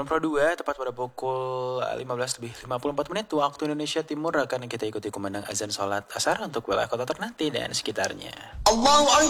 2, tepat pada pukul 15:54 waktu Indonesia Timur akan kita ikuti kumandang azan sholat asar untuk wilayah kota Ternate dan sekitarnya. Allahu